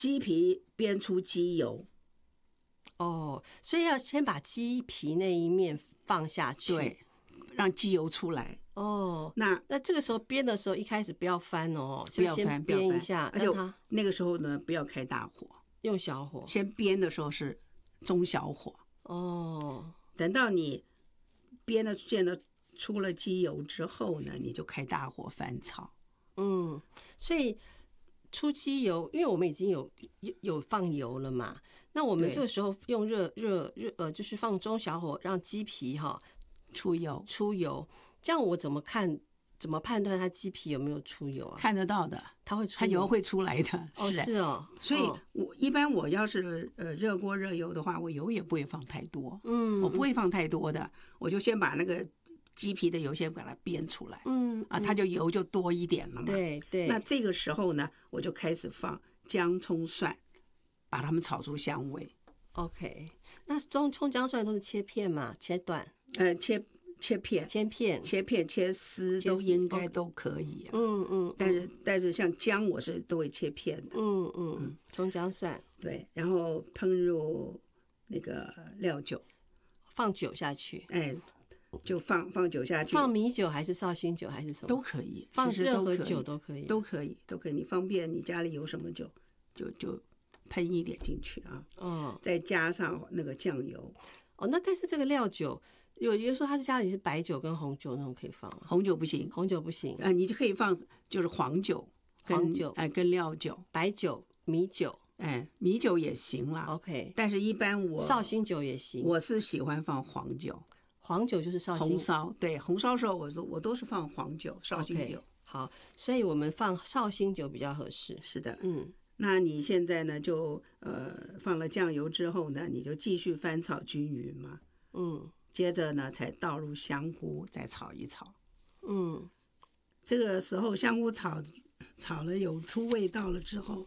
鸡皮煸出鸡油。 哦，所以要先把鸡皮那一面放下去， 对，让鸡油出来。 哦， 那这个时候煸的时候，一开始不要翻哦， 不要翻， 先煸一下， 而且让它那个时候呢，不要开大火， 用小火。 先煸的时候是中小火。 哦， 等到你煸的见到出了鸡油之后呢，你就开大火翻炒。 所以出鸡油，因为我们已经有放油了嘛，那我们这个时候用就是放中小火让鸡皮出油， 这样我怎么判断它鸡皮有没有出油啊？ 看得到的， 它会出油， 它油会出来的。 是哦。 所以一般我要是热锅热油的话，我油也不会放太多。我不会放太多的，我就先把那个鸡皮的油先把它煸出来。它就油就多一点了嘛。 对对。 那这个时候呢，我就开始放姜、葱、蒜，把它们炒出香味。 OK， 那葱姜蒜都是切片嘛？切断？ 切片、切丝都应该都可以。但是像姜我是都会切片的。 葱姜蒜。 对，然后烹入那个料酒， 放酒下去。 就放酒下去。 放米酒还是绍兴酒还是什么？ 都可以， 放任何酒都可以。 都可以。你方便你家里有什么酒，就喷一点进去啊。再加上那个酱油。 那但是这个料酒，有人说他家里是白酒跟红酒那种可以放吗？ 红酒不行。你就可以放就是黄酒跟料酒， 白酒、米酒。 米酒也行啦。 OK， 但是一般绍兴酒也行。 我是喜欢放黄酒。 黄酒就是绍兴红烧。对，红烧时候我都是放黄酒、绍兴酒。 好，所以我们放绍兴酒比较合适。 是的。那你现在呢就放了酱油之后呢，你就继续翻炒均匀嘛。接着呢才倒入香菇，再炒一炒。这个时候香菇炒了有出味道了之后，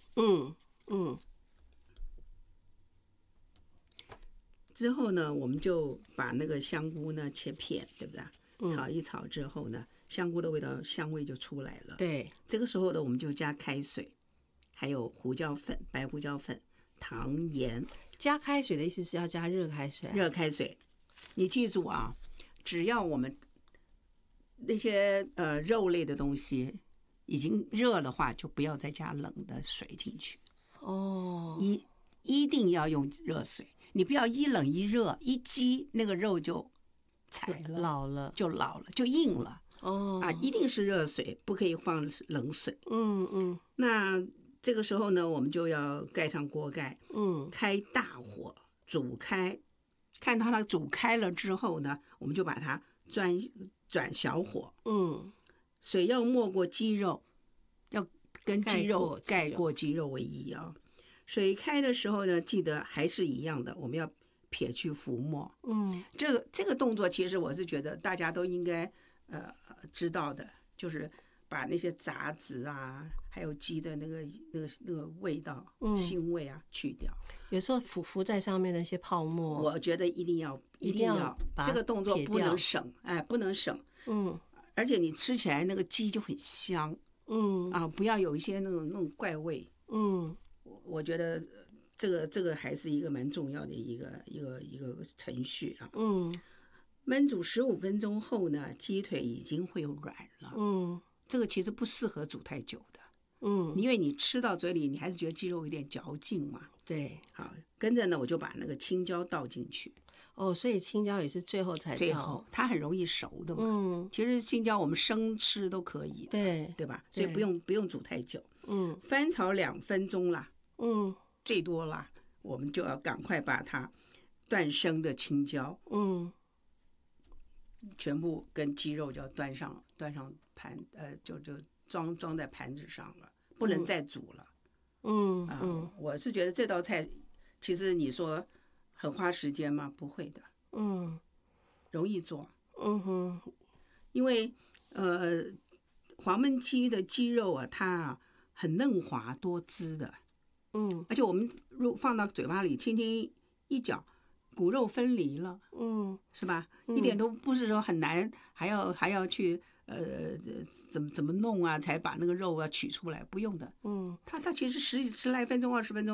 之后呢，我们就把那个香菇呢切片，对不对？炒一炒之后呢，香菇的香味就出来了。 对， 这个时候呢，我们就加开水，还有胡椒粉、白胡椒粉、糖、盐。 加开水的意思是要加热开水。 热开水，你记住啊，只要我们那些肉类的东西已经热的话，就不要再加冷的水进去。一定要用热水。你不要一冷一热，一激那个肉就柴了， 老了， 就硬了。一定是热水，不可以放冷水。那这个时候呢，我们就要盖上锅盖，开大火煮开。看它煮开了之后呢，我们就把它转小火。水要没过鸡肉，要跟鸡肉盖过鸡肉为宜啊。水开的时候呢，记得还是一样的，我们要撇去浮沫。这个动作其实我是觉得大家都应该知道的，就是把那些杂质啊，还有鸡的那个味道、腥味啊去掉。 有时候浮在上面的一些泡沫， 我觉得一定要这个动作不能省，不能省。而且你吃起来那个鸡就很香。不要有一些那种怪味。我觉得这个还是一个蛮重要的一个程序啊。焖煮15分钟后呢，鸡腿已经会软了。这个其实不适合煮太久的。因为你吃到嘴里，你还是觉得鸡肉有点嚼劲嘛。 对。 好，跟着呢，我就把那个青椒倒进去。 所以青椒也是最后才倒。 最后，它很容易熟的嘛。其实青椒我们生吃都可以的。对吧？所以不用煮太久。翻炒2分钟啦。最多啦，我们就要赶快把它断生的青椒，全部跟鸡肉就要端上盘，就装在盘子上了，不能再煮了。我是觉得这道菜其实你说很花时间吗？不会的。容易做。因为黄焖鸡的鸡肉啊，它很嫩滑多汁的。而且我们放到嘴巴里轻轻一嚼，骨肉分离了。是吧？一点都不是说很难，还要去怎么弄啊，才把那个肉啊取出来，不用的。它其实十来分钟、20分钟。